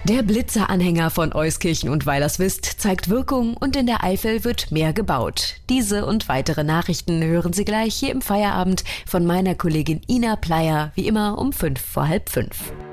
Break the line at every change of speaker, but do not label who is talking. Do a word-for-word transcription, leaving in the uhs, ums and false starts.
Der Blitzer-Anhänger von Euskirchen und Weilerswist zeigt Wirkung und in der Eifel wird mehr gebaut. Diese und weitere Nachrichten hören Sie gleich hier im Feierabend von meiner Kollegin Ina Pleyer, wie immer um fünf vor halb fünf.